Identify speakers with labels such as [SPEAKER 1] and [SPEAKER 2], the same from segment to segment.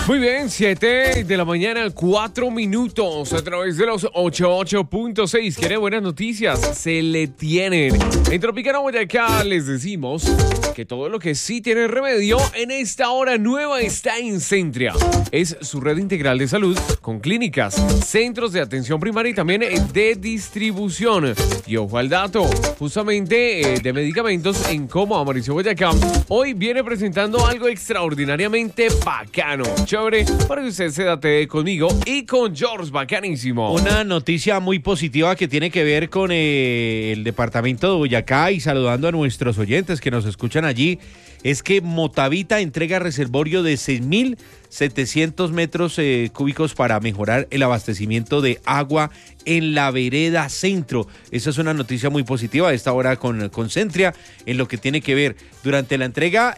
[SPEAKER 1] Muy bien, 7 de la mañana, 4 minutos a través de los 88.6. ¿Quiere buenas noticias? Se le tienen. En Tropicana Boyacá les decimos que todo lo que sí tiene remedio en esta hora nueva está en Centria. Es su red integral de salud con clínicas, centros de atención primaria y también de distribución. Y ojo al dato, justamente de medicamentos en Como Amarillo Boyacá, hoy viene presentando algo extraordinariamente bacano. Chévere, para que usted se date conmigo y con George Bacanísimo.
[SPEAKER 2] Una noticia muy positiva que tiene que ver con el departamento de Boyacá y saludando a nuestros oyentes que nos escuchan allí, es que Motavita entrega reservorio de 6.700 metros cúbicos para mejorar el abastecimiento de agua en la vereda centro. Esa es una noticia muy positiva a esta hora con Centria en lo que tiene que ver. Durante la entrega,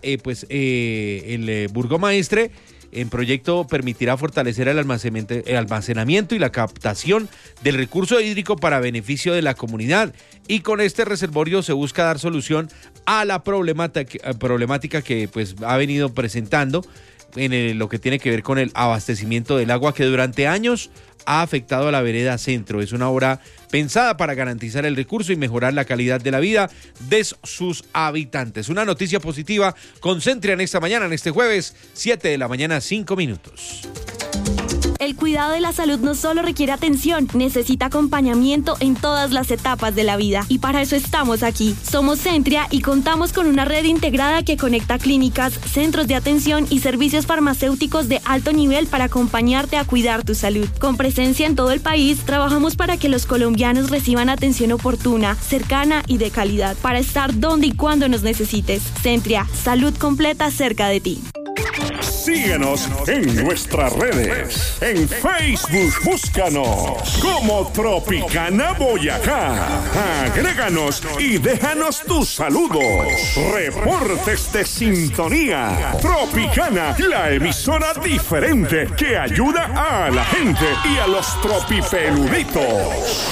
[SPEAKER 2] el burgomaestre en proyecto permitirá fortalecer el almacenamiento y la captación del recurso hídrico para beneficio de la comunidad. Y con este reservorio se busca dar solución a la problemática que pues ha venido presentando en lo que tiene que ver con el abastecimiento del agua que durante años ha afectado a la vereda centro. Es una obra pensada para garantizar el recurso y mejorar la calidad de la vida de sus habitantes. Una noticia positiva con Centria en esta mañana, en este jueves, 7 de la mañana, 5 minutos.
[SPEAKER 3] El cuidado de la salud no solo requiere atención, necesita acompañamiento en todas las etapas de la vida. Y para eso estamos aquí. Somos Centria y contamos con una red integrada que conecta clínicas, centros de atención y servicios farmacéuticos de alto nivel para acompañarte a cuidar tu salud. Con presencia en todo el país, trabajamos para que los colombianos reciban atención oportuna, cercana y de calidad, para estar donde y cuando nos necesites. Centria, salud completa cerca de ti.
[SPEAKER 4] Síguenos en nuestras redes. En Facebook, búscanos como Tropicana Boyacá. Agréganos y déjanos tus saludos. Reportes de sintonía. Tropicana, la emisora diferente que ayuda a la gente y a los tropipeluditos.